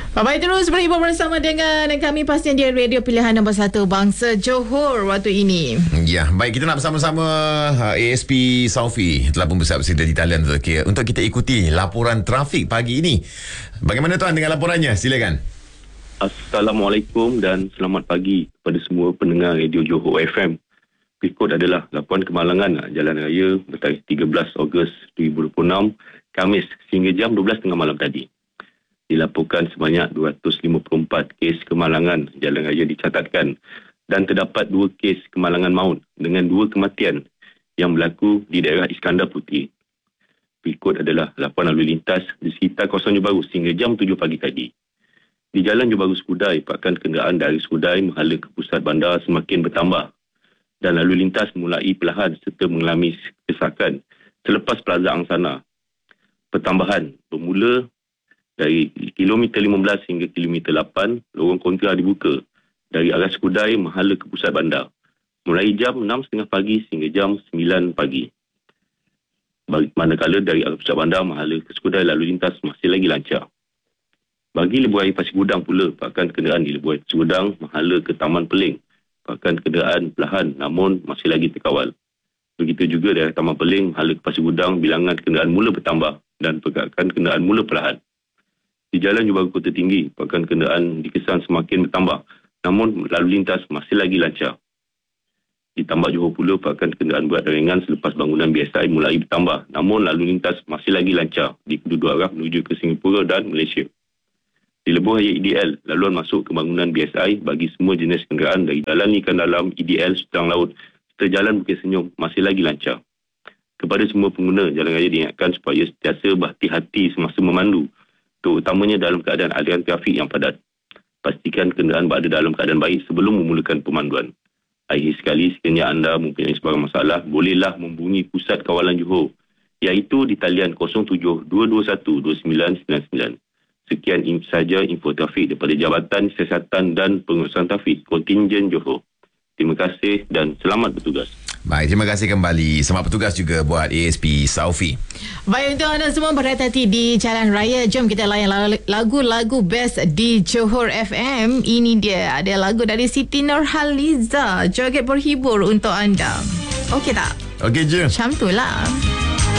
Baik, terus berhibur bersama dengan kami pastinya di radio pilihan nombor 1 Bangsa Johor waktu ini. Ya, baik, kita nak bersama-sama ASP Saufi telah pun bersedia di talian untuk kita ikuti laporan trafik pagi ini. Bagaimana tuan dengan laporannya? Silakan. Assalamualaikum dan selamat pagi kepada semua pendengar Radio Johor FM. Berikut adalah laporan kemalangan jalan raya bertarikh 13 Ogos 2026 Khamis sehingga jam 12.30 malam tadi. Dilaporkan sebanyak 254 kes kemalangan jalan raya dicatatkan dan terdapat 2 kes kemalangan maut dengan 2 kematian yang berlaku di daerah Iskandar Puteri. Berikut adalah laporan lalu lintas di sekitar kawasan Johor Bahru sehingga jam 7 pagi tadi. Di Jalan Johor Bahru Skudai, pakan kenderaan dari Skudai menghala ke pusat bandar semakin bertambah dan lalu lintas mulai perlahan serta mengalami kesesakan selepas Plaza Angsana. Pertambahan bermula dari kilometer 15 hingga kilometer 8, lorong kontra dibuka dari arah Skudai menghala ke pusat bandar mulai jam 6.30 pagi sehingga jam 9 pagi. Manakala dari arah pusat bandar menghala ke Skudai lalu lintas masih lagi lancar. Bagi Lebuh Air Pasir Gudang pula, pakan kenderaan di Lebuh Air Pasir Gudang menghala ke Taman Peling, pakan kenderaan perlahan namun masih lagi terkawal. Begitu juga dari Taman Peling menghala ke Pasir Gudang, bilangan kenderaan mula bertambah dan pergerakan kenderaan mula perlahan. Di Jalan Johor Bahru Kota Tinggi, pakan kenderaan dikesan semakin bertambah namun lalu lintas masih lagi lancar. Di Tambak Johor pula, pakan kenderaan berat dan ringan selepas bangunan BSI mulai bertambah namun lalu lintas masih lagi lancar di kedua-dua arah menuju ke Singapura dan Malaysia. Di Lebuh Raya IDL, laluan masuk ke bangunan BSI bagi semua jenis kenderaan dari Jalan Ikan Dalam, IDL, Sutang Laut serta Jalan Bukit Senyum masih lagi lancar. Kepada semua pengguna jalan raya diingatkan supaya sentiasa berhati-hati semasa memandu, terutamanya dalam keadaan aliran trafik yang padat. Pastikan kenderaan berada dalam keadaan baik sebelum memulakan pemanduan. Akhir sekali, sekiranya anda mempunyai sebarang masalah, bolehlah menghubungi Pusat Kawalan Johor, iaitu di talian 07-221-2999. Sekian sahaja info trafik daripada Jabatan Siasatan dan Pengurusan Trafik Kontingen Johor. Terima kasih dan selamat bertugas. Baik, terima kasih kembali. Selamat bertugas juga buat ASP Saufi. Baik, untuk anda semua berhati-hati di jalan raya. Jom kita layan lagu-lagu best di Johor FM. Ini dia, ada lagu dari Siti Nurhaliza, joget berhibur untuk anda. Okey tak? Okey je. Macam tu lah.